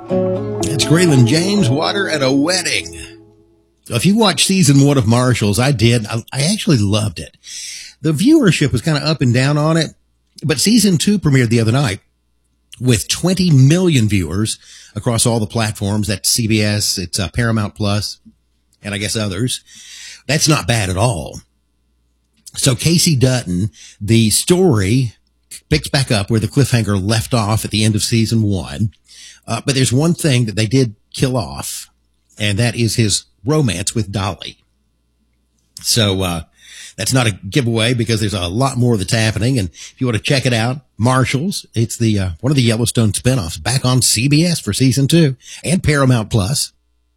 It's Graylin James, Water at a Wedding. If you watched season 1 of Marshals, I did. I actually loved it. The viewership was kind of up and down on it, but season 2 premiered the other night with 20 million viewers across all the platforms. That's CBS, it's Paramount Plus, and I guess others. That's not bad at all. So Casey Dutton, the story picks back up where the cliffhanger left off at the end of season 1. But there's one thing that they did kill off, and that is his romance with Dolly. So, that's not a giveaway because there's a lot more that's happening. And if you want to check it out, Marshals, it's the, one of the Yellowstone spinoffs back on CBS for season 2 and Paramount Plus.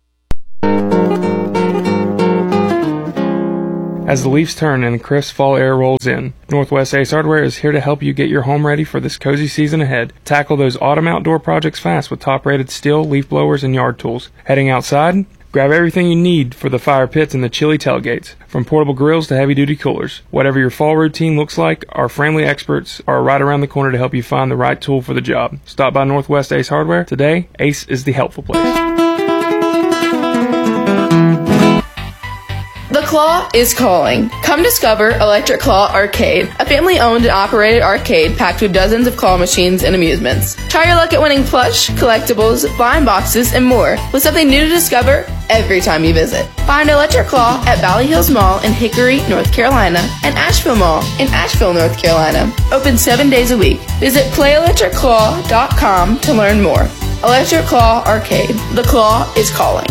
As the leaves turn and crisp fall air rolls in, Northwest Ace Hardware is here to help you get your home ready for this cozy season ahead. Tackle those autumn outdoor projects fast with top-rated steel, leaf blowers, and yard tools. Heading outside? Grab everything you need for the fire pits and the chilly tailgates. From portable grills to heavy-duty coolers. Whatever your fall routine looks like, our friendly experts are right around the corner to help you find the right tool for the job. Stop by Northwest Ace Hardware. Today, Ace is the helpful place. The Claw is calling. Come discover Electric Claw Arcade, a family-owned and operated arcade packed with dozens of claw machines and amusements. Try your luck at winning plush, collectibles, blind boxes, and more, with something new to discover every time you visit. Find Electric Claw at Valley Hills Mall in Hickory, North Carolina, and Asheville Mall in Asheville, North Carolina. Open 7 days a week. Visit playelectricclaw.com to learn more. Electric Claw Arcade. The Claw is calling.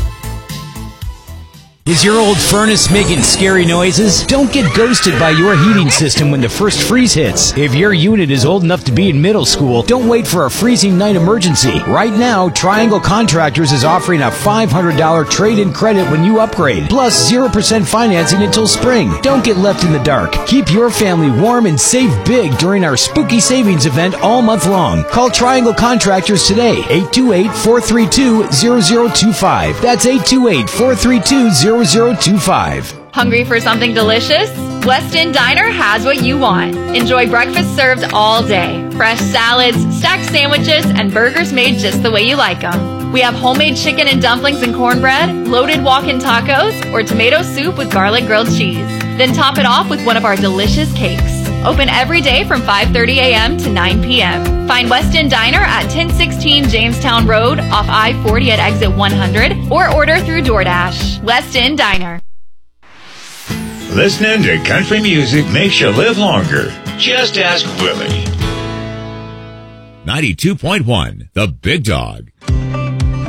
Is your old furnace making scary noises? Don't get ghosted by your heating system when the first freeze hits. If your unit is old enough to be in middle school, don't wait for a freezing night emergency. Right now, Triangle Contractors is offering a $500 trade-in credit when you upgrade, plus 0% financing until spring. Don't get left in the dark. Keep your family warm and save big during our spooky savings event all month long. Call Triangle Contractors today, 828-432-0025. That's 828-432-0025. Hungry for something delicious? Weston Diner has what you want. Enjoy breakfast served all day. Fresh salads, stacked sandwiches, and burgers made just the way you like them. We have homemade chicken and dumplings and cornbread, loaded walk-in tacos, or tomato soup with garlic grilled cheese. Then top it off with one of our delicious cakes. Open every day from 5:30 a.m. to 9 p.m. Find Weston Diner at 1016 Jamestown Road off I-40 at exit 100 or order through DoorDash. Weston Diner. Listening to country music makes you live longer. Just ask Willie. 92.1, The Big Dog.